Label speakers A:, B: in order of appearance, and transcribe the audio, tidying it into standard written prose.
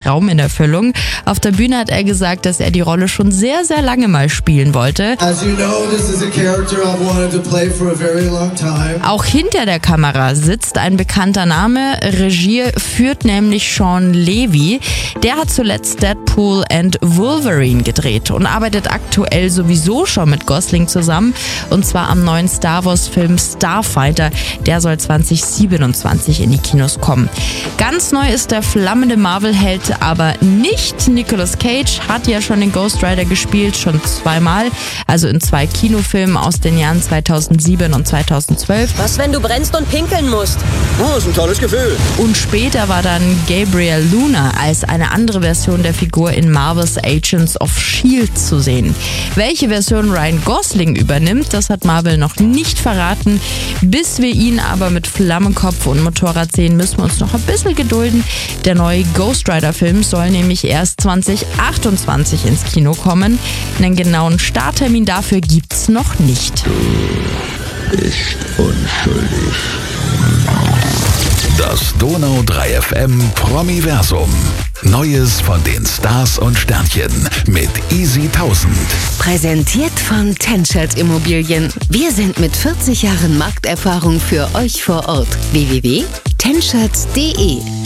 A: Traum in Erfüllung. Auf der Bühne hat er gesagt, dass er die Rolle schon sehr, sehr lange mal spielen wollte. Auch hinter der Kamera sitzt ein bekannter Name. Regie führt nämlich Sean Levy. Der hat zuletzt Deadpool and Wolverine gedreht und arbeitet aktuell sowieso schon mit Gosling zusammen. Und zwar am neuen Star Wars Film Starfighter. Der soll 2027 in die Kinos kommen. Ganz neu ist der flammende Marvel-Held aber nicht. Nicolas Cage hat ja schon den Ghost Rider gespielt, schon zweimal. Also in 2 Kinofilmen aus den Jahren 2007 und 2012.
B: Was, wenn du brennst und pinkeln musst?
C: Oh, ist ein tolles Gefühl.
A: Und später war dann Gabriel Luna als eine andere Version der Figur in Marvel's Agents of S.H.I.E.L.D. zu sehen. Welche Version Ryan Gosling übernimmt, das hat Marvel noch nicht verraten. Bis wir ihn aber mit Flammenkopf und Motorrad sehen, müssen wir uns noch ein bisschen gedulden. Der neue Ghost Rider-Film soll nämlich erst 2028 ins Kino kommen. Einen genauen Starttermin dafür gibt's noch nicht.
D: Ist unschuldig. Das Donau 3 FM Promiversum. Neues von den Stars und Sternchen mit Easy 1000.
E: Präsentiert von Tenschert Immobilien. Wir sind mit 40 Jahren Markterfahrung für euch vor Ort. www.tenschert.de